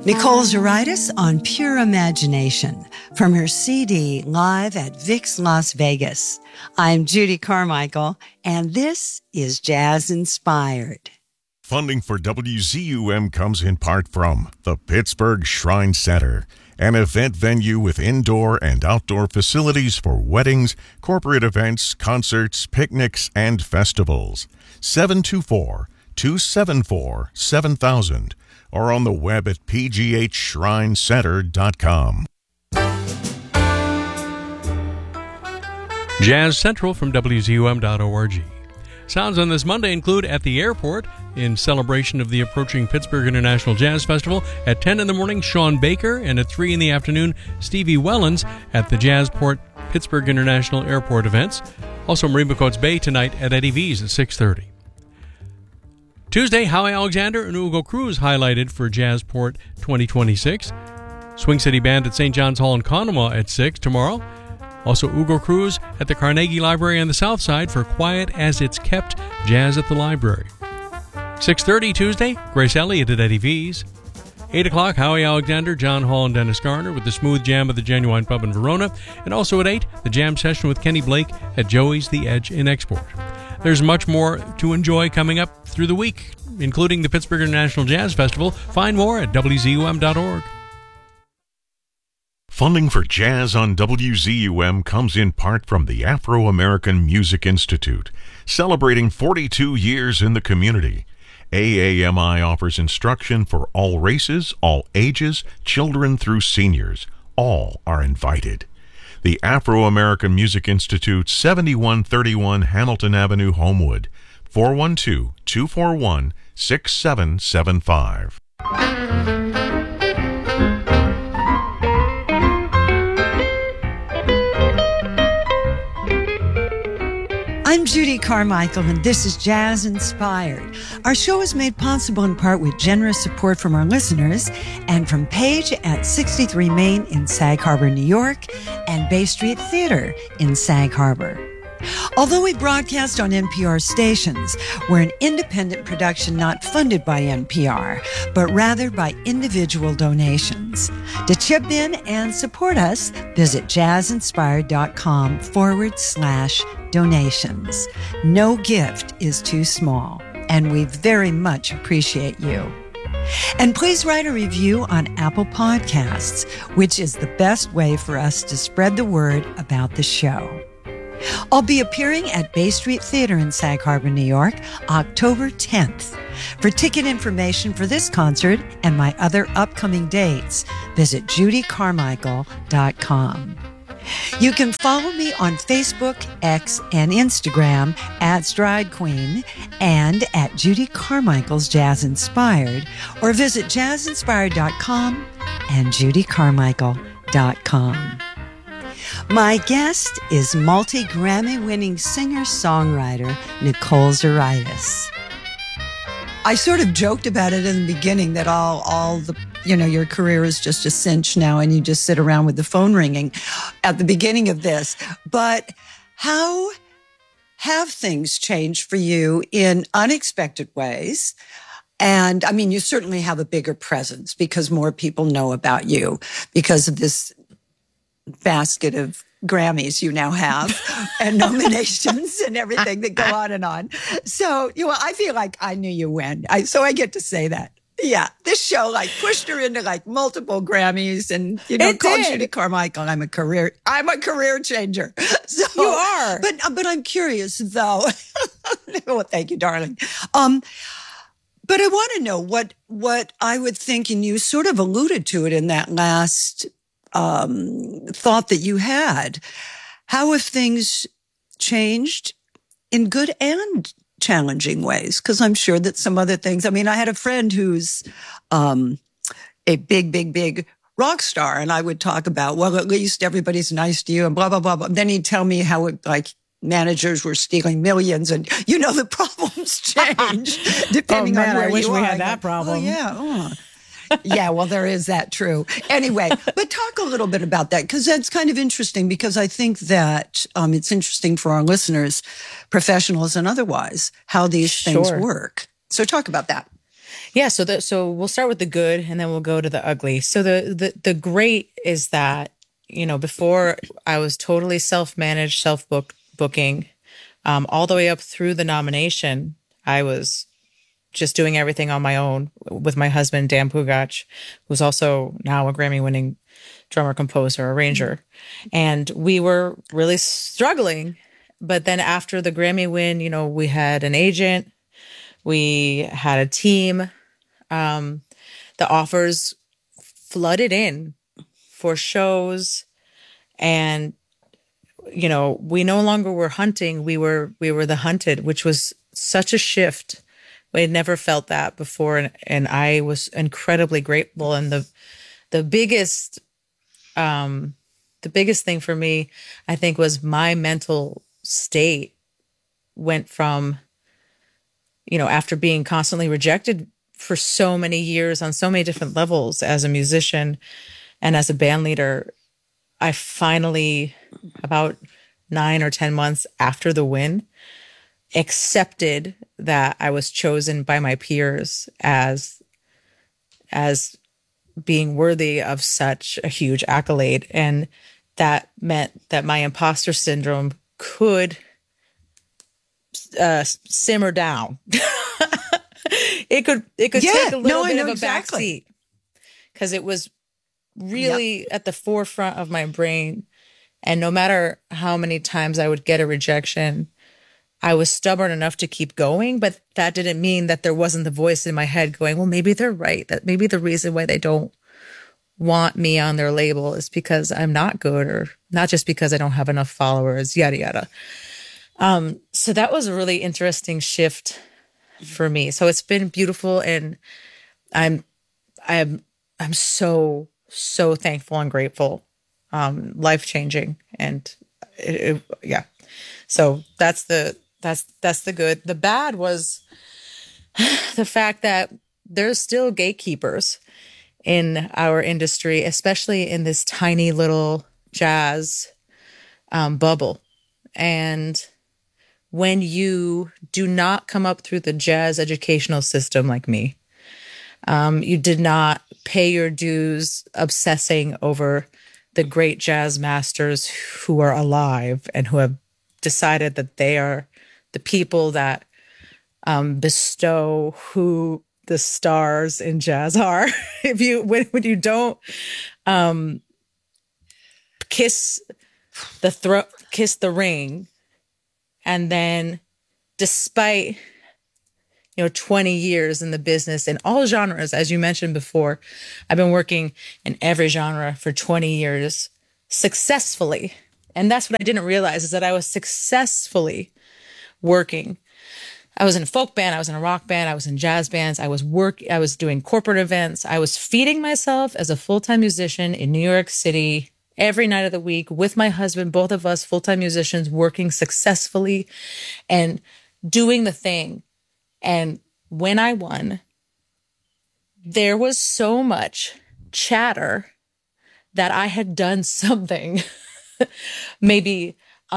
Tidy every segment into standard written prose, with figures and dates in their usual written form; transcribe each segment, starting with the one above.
Nicole Zaritis on Pure Imagination from her CD Live at Vix Las Vegas. I'm Judy Carmichael, and this is Jazz Inspired. Funding for WZUM comes in part from the Pittsburgh Shrine Center, an event venue with indoor and outdoor facilities for weddings, corporate events, concerts, picnics, and festivals. 724-274-7000 or on the web at pghshrinecenter.com. Jazz Central from WZUM.org. Sounds on this Monday include At the Airport, in celebration of the approaching Pittsburgh International Jazz Festival. At 10 in the morning, Sean Baker, and at 3 in the afternoon, Stevie Wellens at the Jazzport Pittsburgh International Airport events. Also, Marine Coats Bay tonight at Eddie V's at 6:30. Tuesday, Howie Alexander and Ugo Cruz highlighted for Jazzport 2026. Swing City Band at St. John's Hall in Conemaugh at 6 tomorrow. Also, Ugo Cruz at the Carnegie Library on the South Side for Quiet as It's Kept, Jazz at the Library. 6:30 Tuesday, Grace Elliott at Eddie V's. 8 o'clock, Howie Alexander, John Hall, and Dennis Garner with the Smooth Jam of the Genuine Pub in Verona. And also at 8, the jam session with Kenny Blake at Joey's The Edge in Export. There's much more to enjoy coming up through the week, including the Pittsburgh International Jazz Festival. Find more at WZUM.org. Funding for Jazz on WZUM comes in part from the Afro-American Music Institute, celebrating 42 years in the community. AAMI offers instruction for all races, all ages, children through seniors. All are invited. The Afro-American Music Institute, 7131 Hamilton Avenue, Homewood, 412-241-6775. I'm Judy Carmichael, and this is Jazz Inspired. Our show is made possible in part with generous support from our listeners and from Page at 63 Main in Sag Harbor, New York, and Bay Street Theater in Sag Harbor. Although we broadcast on NPR stations, we're an independent production not funded by NPR, but rather by individual donations. To chip in and support us, visit jazzinspired.com/donations. No gift is too small, and we very much appreciate you. And please write a review on Apple Podcasts, which is the best way for us to spread the word about the show. I'll be appearing at Bay Street Theater in Sag Harbor, New York, October 10th. For ticket information for this concert and my other upcoming dates, visit judycarmichael.com. You can follow me on Facebook, X, and Instagram at Stride Queen and at Judy Carmichael's Jazz Inspired, or visit jazzinspired.com and judycarmichael.com. My guest is multi-Grammy-winning singer-songwriter Nicole Zaritis. I sort of joked about it in the beginning that all the, your career is just a cinch now and you just sit around with the phone ringing at the beginning of this. But how have things changed for you in unexpected ways? And I mean, you certainly have a bigger presence because more people know about you because of this basket of Grammys you now have and nominations and everything that go on and on. So, I feel like I knew you when. So I get to say that. Yeah, this show pushed her into multiple Grammys and, called Judy Carmichael. I'm a career changer. So, you are. But I'm curious though. Well, thank you, darling. But I want to know what I would think, and you sort of alluded to it in that last thought that you had. How have things changed in good and challenging ways? Because I'm sure that some other things, I had a friend who's a big rock star, and I would talk about, well, at least everybody's nice to you and blah, blah, blah, blah. Then he'd tell me how managers were stealing millions and, the problems change depending on where you are. I wish we had that problem. Oh, yeah. Yeah, well, there is that, true. Anyway, but talk a little bit about that, because that's kind of interesting, because I think that it's interesting for our listeners, professionals and otherwise, how these things work. So talk about that. Yeah, so we'll start with the good and then we'll go to the ugly. So the great is that, before I was totally self-managed, booking, all the way up through the nomination, I was just doing everything on my own with my husband, Dan Pugach, who's also now a Grammy-winning drummer, composer, arranger. And we were really struggling. But then after the Grammy win, we had an agent, we had a team. The offers flooded in for shows, and we no longer were hunting, we were the hunted, which was such a shift. We had never felt that before, and I was incredibly grateful. And the biggest thing for me, I think, was my mental state went from, after being constantly rejected for so many years on so many different levels as a musician and as a band leader, I finally, about 9 or 10 months after the win, accepted that I was chosen by my peers as being worthy of such a huge accolade. And that meant that my imposter syndrome could simmer down. It could take a little bit of a back seat, because it was really at the forefront of my brain. And no matter how many times I would get a rejection, I was stubborn enough to keep going. But that didn't mean that there wasn't the voice in my head going, well, maybe they're right. That maybe the reason why they don't want me on their label is because I'm not good, or not just because I don't have enough followers, yada, yada. So that was a really interesting shift for me. So it's been beautiful, and I'm so thankful and grateful, life-changing. And yeah. So that's the good. The bad was the fact that there's still gatekeepers in our industry, especially in this tiny little jazz bubble. And when you do not come up through the jazz educational system like me, you did not pay your dues obsessing over the great jazz masters who are alive and who have decided that they are the people that bestow who the stars in jazz are. When you don't kiss the ring, and then despite 20 years in the business in all genres, as you mentioned before, I've been working in every genre for 20 years successfully. And that's what I didn't realize, is that I was successfully working. I was in a folk band, I was in a rock band, I was in jazz bands, I was doing corporate events, I was feeding myself as a full-time musician in New York City every night of the week with my husband, both of us full-time musicians, working successfully and doing the thing. And when I won, there was so much chatter that I had done something, maybe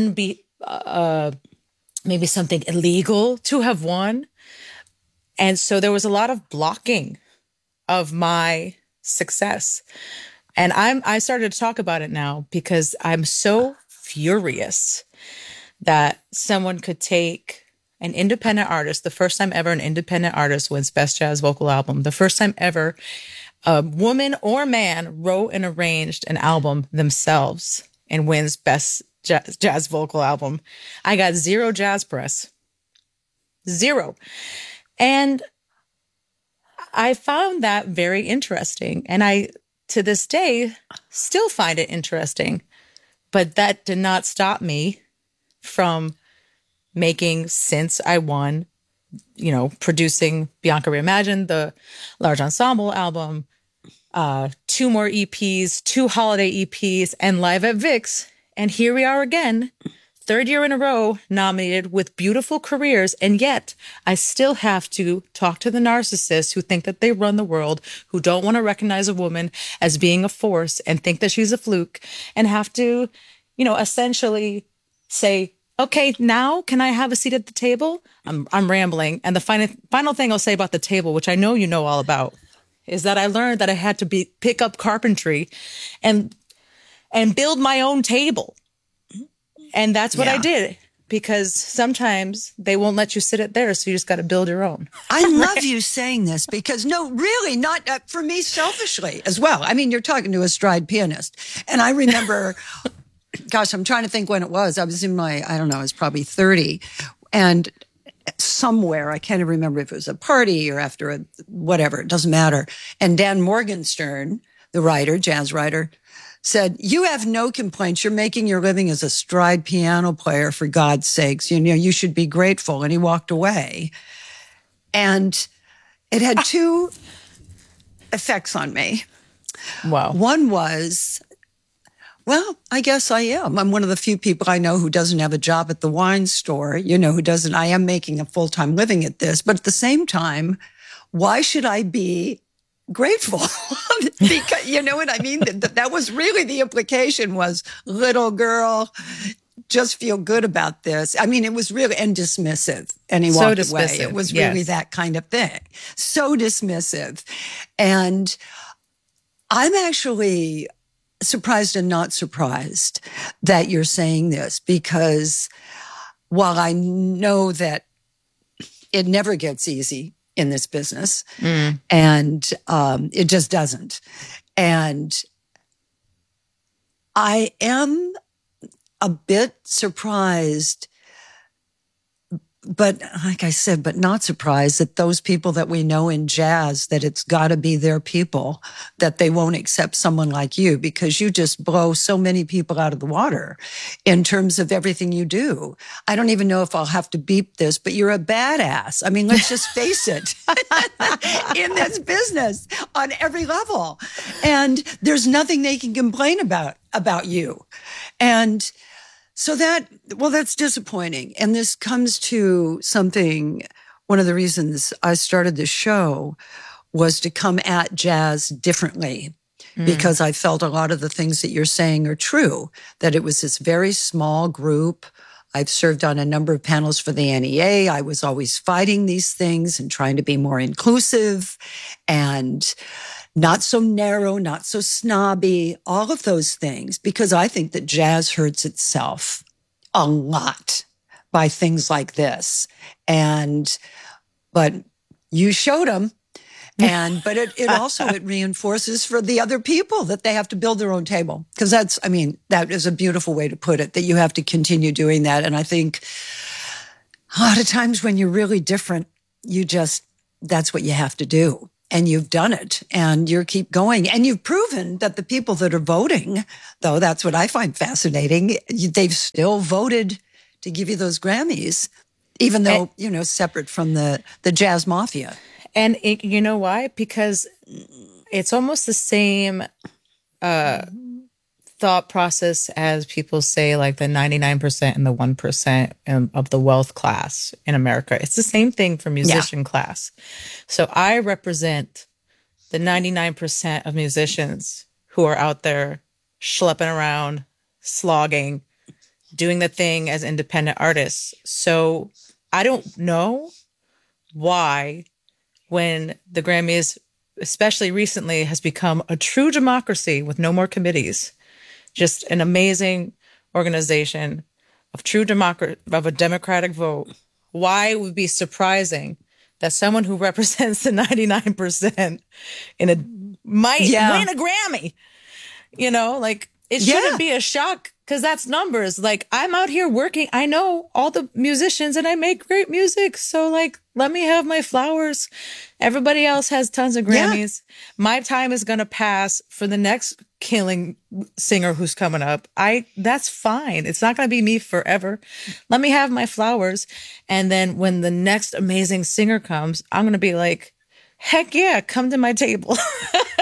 something illegal to have won. And so there was a lot of blocking of my success. And I started to talk about it now because I'm so furious that someone could take an independent artist, the first time ever an independent artist wins Best Jazz Vocal Album, the first time ever a woman or man wrote and arranged an album themselves and wins Best Jazz Vocal Album. I got 0 jazz press. 0. And I found that very interesting. And I, to this day, still find it interesting. But that did not stop me from making, since I won, producing Bianca Reimagined, the large ensemble album, 2 more EPs, 2 holiday EPs, and Live at Vic's. And here we are again, 3rd year in a row, nominated with beautiful careers. And yet I still have to talk to the narcissists who think that they run the world, who don't want to recognize a woman as being a force and think that she's a fluke, and have to, essentially say, okay, now can I have a seat at the table? I'm rambling. And the final thing I'll say about the table, which I know you know all about, is that I learned that I had to pick up carpentry and build my own table. And that's what I did, because sometimes they won't let you sit at theirs, so you just got to build your own. I love you saying this because no, really not for me selfishly as well. I mean, you're talking to a stride pianist. And I remember, gosh, I'm trying to think when it was. I was in my, I don't know, I was probably 30. And somewhere, I can't even remember if it was a party or after a whatever, it doesn't matter. And Dan Morgenstern, the writer, jazz writer, said, you have no complaints. You're making your living as a stride piano player, for God's sakes. You know, you should be grateful. And he walked away. And it had two effects on me. Wow. One was, well, I guess I am. I'm one of the few people I know who doesn't have a job at the wine store, you know, I am making a full-time living at this. But at the same time, why should I be grateful? Because, you know what I mean? That was really the implication, was, little girl, just feel good about this. I mean, it was really, and dismissive. And he walked away. It was really that kind of thing. So dismissive. And I'm actually surprised and not surprised that you're saying this, because while I know that it never gets easy in this business, and it just doesn't. And I am a bit surprised, but like I said, but not surprised that those people that we know in jazz, that it's got to be their people, that they won't accept someone like you, because you just blow so many people out of the water in terms of everything you do. I don't even know if I'll have to beep this, but you're a badass. I mean, let's just face it, in this business on every level. And there's nothing they can complain about you. And so that's disappointing. And this comes to something, one of the reasons I started this show was to come at jazz differently, because I felt a lot of the things that you're saying are true, that it was this very small group. I've served on a number of panels for the NEA. I was always fighting these things and trying to be more inclusive and not so narrow, not so snobby, all of those things, because I think that jazz hurts itself a lot by things like this. But you showed them. But it also reinforces for the other people that they have to build their own table. Because that is a beautiful way to put it, that you have to continue doing that. And I think a lot of times when you're really different, that's what you have to do. And you've done it, and you keep going. And you've proven that the people that are voting, though, that's what I find fascinating, they've still voted to give you those Grammys, even though, separate from the jazz mafia. And you know why? Because it's almost the same thought process as people say, like the 99% and the 1% of the wealth class in America. It's the same thing for musician class. So I represent the 99% of musicians who are out there schlepping around, slogging, doing the thing as independent artists. So I don't know why, when the Grammys, especially recently, has become a true democracy with no more committees, just an amazing organization of of a democratic vote, why it would be surprising that someone who represents the 99% might win a Grammy. It shouldn't be a shock, because that's numbers. Like, I'm out here working. I know all the musicians and I make great music. So, let me have my flowers. Everybody else has tons of Grammys. Yeah. My time is going to pass for the next killing singer who's coming up. That's fine. It's not going to be me forever. Let me have my flowers. And then when the next amazing singer comes, I'm going to be like, heck yeah, come to my table.